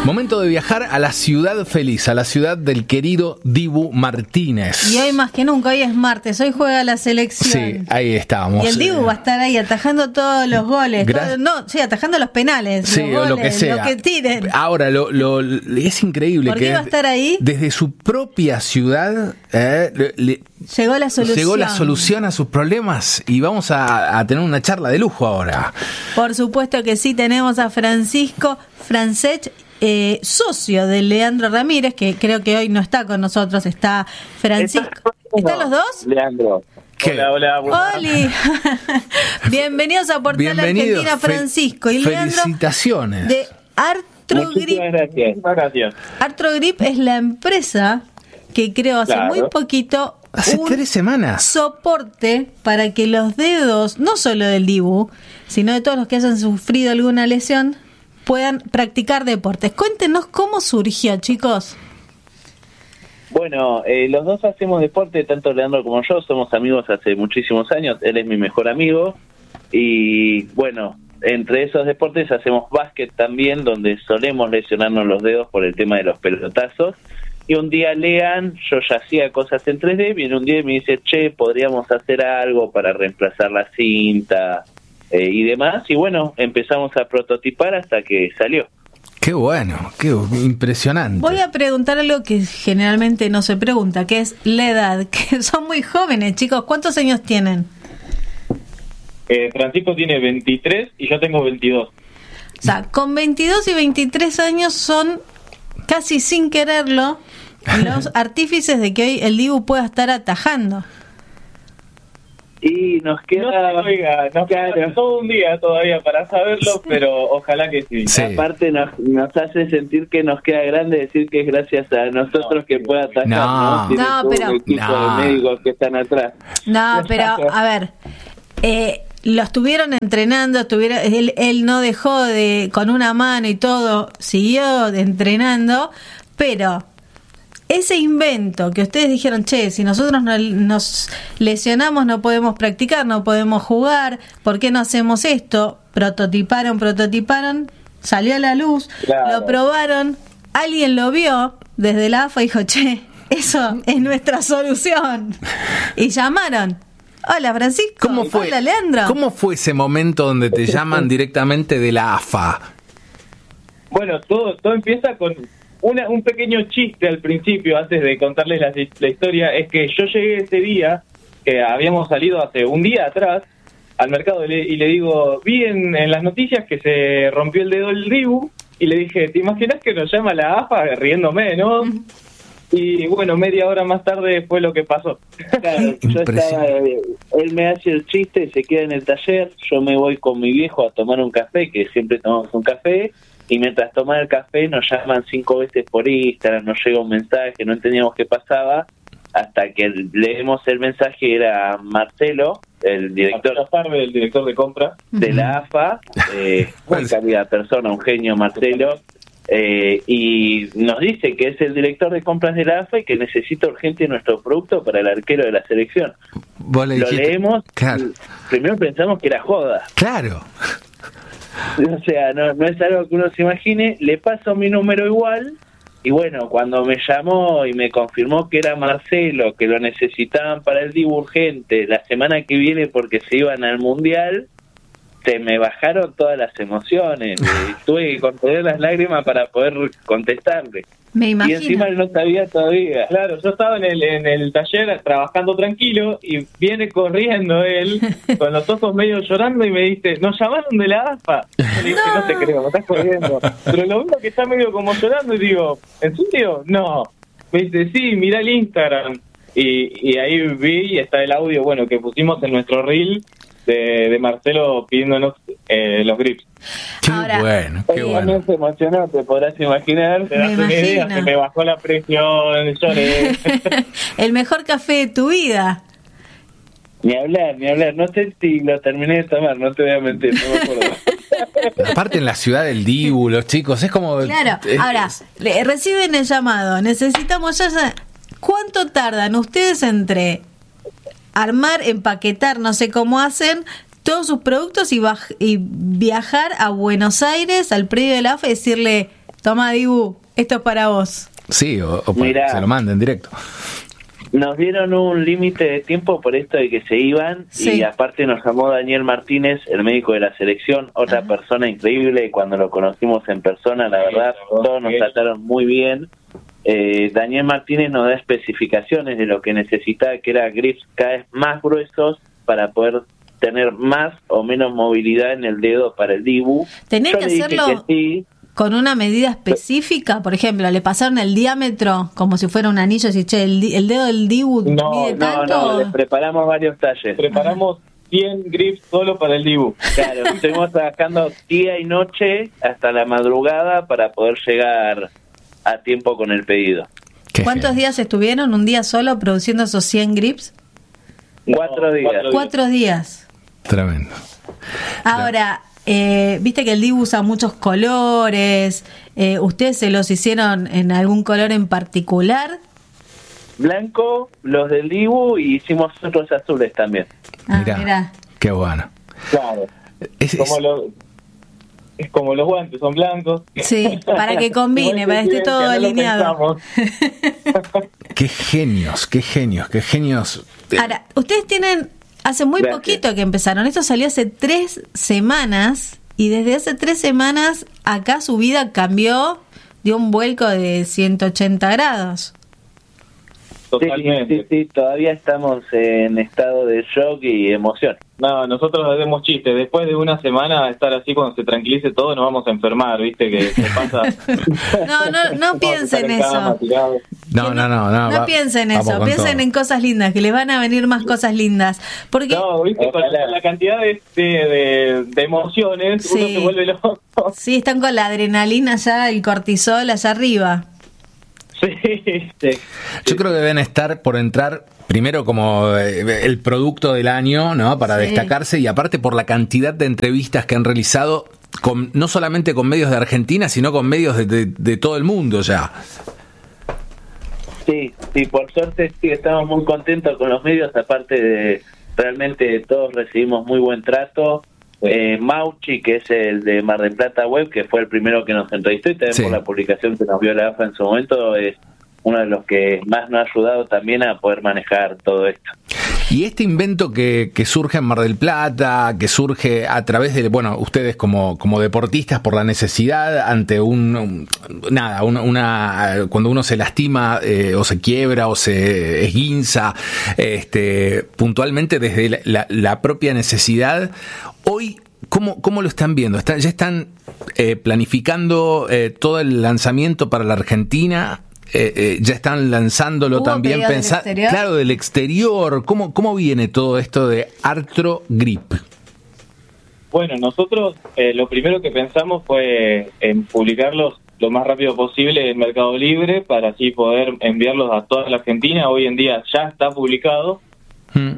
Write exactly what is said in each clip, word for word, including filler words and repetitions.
Momento de viajar a la ciudad feliz, a la ciudad del querido Dibu Martínez. Y hoy más que nunca, hoy es martes, hoy juega la selección. Sí, ahí estamos. Y el Dibu va a estar ahí atajando todos los goles. Gra- todo, no, sí, atajando los penales. Sí, los o goles, lo que sea. Lo que tiren. Ahora, lo, lo, es increíble ¿Por que qué va a estar ahí? desde su propia ciudad eh, le, le, llegó la solución. llegó la solución a sus problemas y vamos a, a tener una charla de lujo ahora. Por supuesto que sí, tenemos a Francisco Francesc, eh, socio de Leandro Ramírez, que creo que hoy no está con nosotros, está Francisco. ¿Están los dos? Leandro. ¿Qué? Hola, hola. Buenas. ¡Oli! Bienvenidos a Portal Bienvenidos. Argentina, Francisco y Leandro. Felicitaciones. De Artrogrip. Muchísimas gracias. Gracias. Artrogrip es la empresa que creó hace Claro. muy poquito Hace un tres semanas. soporte para que los dedos, no solo del Dibu, sino de todos los que hayan sufrido alguna lesión, puedan practicar deportes. Cuéntenos cómo surgió, chicos. Bueno, eh, los dos hacemos deporte, tanto Leandro como yo, somos amigos hace muchísimos años, él es mi mejor amigo y bueno, entre esos deportes hacemos básquet también, donde solemos lesionarnos los dedos por el tema de los pelotazos. Y un día Lean, yo ya hacía cosas en tres D, viene un día y me dice, che, podríamos hacer algo para reemplazar la cinta eh, y demás. Y bueno, empezamos a prototipar hasta que salió. Qué bueno, qué impresionante. Voy a preguntar algo que generalmente no se pregunta, que es la edad, que son muy jóvenes, chicos. ¿Cuántos años tienen? Eh, Francisco tiene veintitrés y yo tengo veintidós. O sea, con veintidós y veintitrés años son, casi sin quererlo, los artífices de que hoy el Dibu pueda estar atajando. Y nos No queda... sé, oiga, nos Claro. queda todo un día todavía para saberlo, pero ojalá que sí. Sí. Aparte nos, nos hace sentir que nos queda grande decir que es gracias a nosotros que pueda atajar, No. ¿no? Tiene No, todo pero- un equipo No. de médicos que están atrás. No, pero a ver, eh, lo estuvieron entrenando, estuvieron, él, él no dejó de, con una mano y todo, siguió de entrenando, pero ese invento que ustedes dijeron, che, si nosotros no, nos lesionamos no podemos practicar, no podemos jugar, ¿por qué no hacemos esto? Prototiparon, prototiparon, salió a la luz, Claro. lo probaron, alguien lo vio desde la A F A y dijo, che, eso es nuestra solución. Y llamaron. Hola, Francisco. ¿Cómo fue? Hola, Leandro. ¿Cómo fue ese momento donde te llaman directamente de la A F A? Bueno, todo todo empieza con una, un pequeño chiste al principio, antes de contarles la, la historia. Es que yo llegué ese día, que habíamos salido hace un día atrás, al mercado y le, y le digo, vi en, en las noticias que se rompió el dedo el Dibu, y le dije, ¿te imaginas que nos llama la A F A riéndome, no? Y bueno, media hora más tarde fue lo que pasó. Claro, yo estaba, eh, él me hace el chiste, se queda en el taller, yo me voy con mi viejo a tomar un café, que siempre tomamos un café, y mientras tomaba el café nos llaman cinco veces por Instagram, nos llega un mensaje, no entendíamos qué pasaba, hasta que leemos el mensaje, era Marcelo, el director Marcelo, el director de compra de la A F A, eh, muy calidad de persona, un genio Marcelo, eh, y nos dice que es el director de compras de la A F A y que necesita urgente nuestro producto para el arquero de la selección. Vos le Lo dijiste- leemos, Claro. y primero pensamos que era joda. Claro. O sea, no, no es algo que uno se imagine. Le paso mi número igual. Y bueno, cuando me llamó y me confirmó que era Marcelo, que lo necesitaban para el Dibu urgente la semana que viene porque se iban al Mundial, se me bajaron todas las emociones. Eh, tuve que contener las lágrimas para poder contestarle. Me Y imagino. encima él no sabía todavía. Claro, yo estaba en el, en el taller trabajando tranquilo y viene corriendo él con los ojos medio llorando y me dice, ¿nos llamaron de la A F A? Yo le dije, no, te creo, me estás corriendo. Pero lo veo que está medio como llorando y digo, ¿en serio? No. Me dice, sí, mirá el Instagram. Y, y ahí vi y está el audio, bueno, que pusimos en nuestro reel de, de Marcelo pidiéndonos eh, los grips. Qué Ahora, bueno, qué Él bueno. también se emocionó, te podrás imaginar. Te das Me una idea, imagino. se me bajó la presión, lloré. El mejor café de tu vida. Ni hablar, ni hablar. No sé si lo terminé de tomar, no te voy a mentir, no me acuerdo. Aparte en la ciudad del Dibu, los chicos, es como... Claro, es- ahora, le- reciben el llamado, necesitamos ya... sa- ¿Cuánto tardan ustedes entre armar, empaquetar, no sé cómo hacen, todos sus productos y, baj- y viajar a Buenos Aires, al predio de la A F A y decirle, Toma, Dibu, esto es para vos. Sí, o, o para que se lo manden directo. Nos dieron un límite de tiempo por esto de que se iban, sí. Y aparte nos llamó Daniel Martínez, el médico de la selección, otra Ajá. persona increíble, y cuando lo conocimos en persona, la verdad, todos nos trataron muy bien. Eh, Daniel Martínez nos da especificaciones de lo que necesitaba, que era grips cada vez más gruesos para poder tener más o menos movilidad en el dedo para el Dibu. ¿Tenés Yo que hacerlo que sí, con una medida específica? Por ejemplo, ¿le pasaron el diámetro como si fuera un anillo? Si, che, el, el dedo del Dibu no, mide no, tanto. No, no, preparamos varios talles. Preparamos cien grips solo para el Dibu. Claro, estuvimos trabajando día y noche hasta la madrugada para poder llegar a tiempo con el pedido. ¿Cuántos genial. días estuvieron? ¿Un día solo produciendo esos cien grips? Cuatro días. Cuatro, Cuatro días. Tremendo. Ahora, eh, viste que el Dibu usa muchos colores. Eh, ¿Ustedes se los hicieron en algún color en particular? Blanco, los del Dibu, y hicimos otros azules también. Ah, mirá, mirá. Qué bueno. Claro. Es, como es... Lo, es como los guantes, son blancos. Sí, para que combine, para que esté todo alineado. Qué genios, qué genios, qué genios. Ahora, ustedes tienen, hace muy Gracias. poquito que empezaron, esto salió hace tres semanas, y desde hace tres semanas acá su vida cambió, dio un vuelco de ciento ochenta grados. Totalmente. Sí, sí, sí, todavía estamos en estado de shock y emoción. No, nosotros hacemos chistes. Después de una semana de estar así, cuando se tranquilice todo, nos vamos a enfermar, ¿viste? Que se pasa. No, no, no piensen eso. Cama, no, no, no, no. No va, piensen eso. Piensen todo. En cosas lindas, que les van a venir más cosas lindas. Porque no, ¿viste? Con la, la cantidad de, de, de emociones, sí. Uno se vuelve loco. Sí, están con la adrenalina ya, el cortisol allá arriba. Sí, sí. Yo creo que deben estar por entrar primero como el producto del año, ¿no? Para sí. destacarse, y aparte por la cantidad de entrevistas que han realizado, con, no solamente con medios de Argentina, sino con medios de, de, de todo el mundo ya. Sí, sí, por suerte sí, estamos muy contentos con los medios, aparte de realmente todos recibimos muy buen trato. Eh, Mauchi, que es el de Mar del Plata Web, que fue el primero que nos entrevistó, y también sí. por la publicación que nos vio la A F A en su momento, es uno de los que más nos ha ayudado también a poder manejar todo esto. Y este invento que, que surge en Mar del Plata, que surge a través de, bueno, ustedes como, como deportistas por la necesidad ante un, un nada, una, una cuando uno se lastima eh, o se quiebra o se esguinza, este, puntualmente desde la, la, la propia necesidad. Hoy, ¿cómo, cómo lo están viendo? ¿Están, ¿Ya están eh, planificando eh, todo el lanzamiento para la Argentina? Eh, eh, ¿Ya están lanzándolo también? Pensar, del claro, del exterior. ¿Cómo, ¿Cómo viene todo esto de Artro Grip? Bueno, nosotros eh, lo primero que pensamos fue en publicarlos lo más rápido posible en Mercado Libre para así poder enviarlos a toda la Argentina. Hoy en día ya está publicado hmm.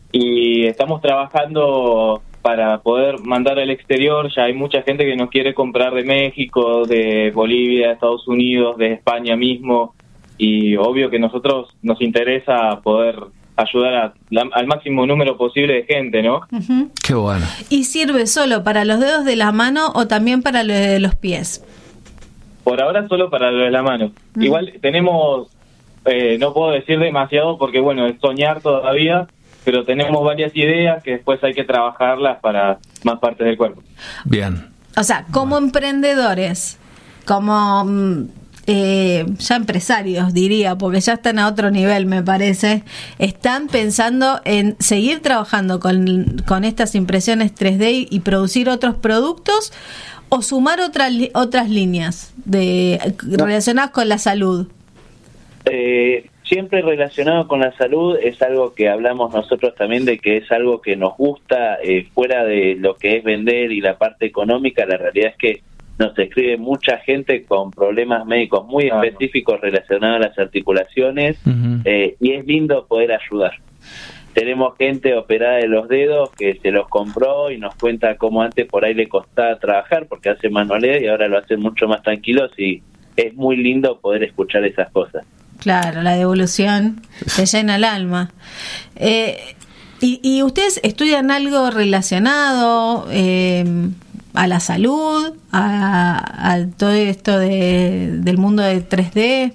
y estamos trabajando para poder mandar al exterior. Ya hay mucha gente que nos quiere comprar de México, de Bolivia, de Estados Unidos, de España mismo, y obvio que nosotros nos interesa poder ayudar a, la, al máximo número posible de gente, ¿no? Uh-huh. Qué bueno. ¿Y sirve solo para los dedos de la mano o también para los de los pies? Por ahora solo para los de la mano. Uh-huh. Igual tenemos, eh, no puedo decir demasiado porque bueno, es soñar todavía, pero tenemos varias ideas que después hay que trabajarlas para más partes del cuerpo. Bien. O sea, como bueno. emprendedores, como eh, ya empresarios diría, porque ya están a otro nivel me parece, ¿están pensando en seguir trabajando con, con estas impresiones tres D y producir otros productos o sumar otras otras líneas de relacionadas con la salud? Eh... Siempre relacionado con la salud, es algo que hablamos nosotros también de que es algo que nos gusta, eh, fuera de lo que es vender y la parte económica. La realidad es que nos escribe mucha gente con problemas médicos muy claro. específicos relacionados a las articulaciones, uh-huh. eh, y es lindo poder ayudar. Tenemos gente operada de los dedos que se los compró y nos cuenta cómo antes por ahí le costaba trabajar porque hace manualidad y ahora lo hacen mucho más tranquilos, y es muy lindo poder escuchar esas cosas. Claro, la devolución te llena el alma. Eh, y, ¿Y ustedes estudian algo relacionado? Eh, a la salud, a, a todo esto de, del mundo de tres D.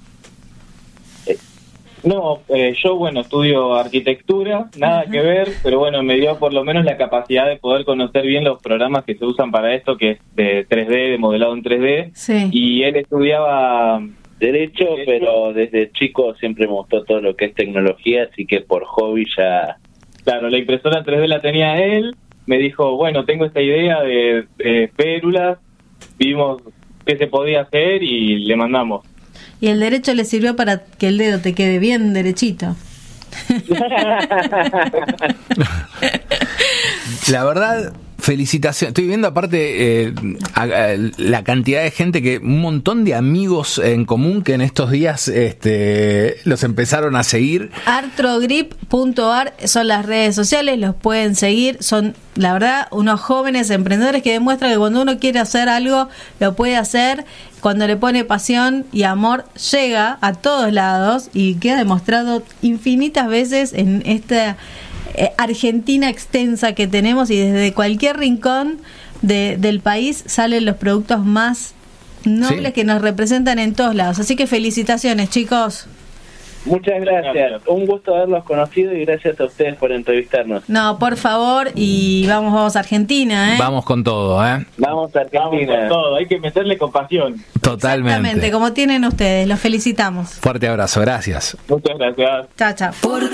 No, eh, yo, bueno, estudio arquitectura, nada uh-huh. que ver, pero bueno, me dio por lo menos la capacidad de poder conocer bien los programas que se usan para esto, que es de tres D, de modelado en tres D, sí. Y él estudiaba Derecho, Derecho, pero desde chico siempre me gustó todo lo que es tecnología, así que por hobby ya... Claro, la impresora en tres D la tenía él, me dijo, bueno, tengo esta idea de, de férulas, vimos qué se podía hacer y le mandamos. Y el derecho le sirvió para que el dedo te quede bien derechito. La verdad, felicitaciones. Estoy viendo aparte eh, a, a, la cantidad de gente, que un montón de amigos en común que en estos días este, los empezaron a seguir. Artrogrip punto ar son las redes sociales, los pueden seguir. Son, la verdad, unos jóvenes emprendedores que demuestran que cuando uno quiere hacer algo, lo puede hacer. Cuando le pone pasión y amor, llega a todos lados y queda demostrado infinitas veces en esta eh, Argentina extensa que tenemos, y desde cualquier rincón de, del país salen los productos más nobles, sí, que nos representan en todos lados. Así que felicitaciones, chicos. Muchas gracias, un gusto haberlos conocido y gracias a ustedes por entrevistarnos. No, por favor, y vamos, vamos a Argentina, ¿eh? Vamos con todo, ¿eh? Vamos a Argentina. Vamos con todo, hay que meterle con pasión. Totalmente. Exactamente, como tienen ustedes, los felicitamos. Fuerte abrazo, gracias. Muchas gracias. Chao, chao.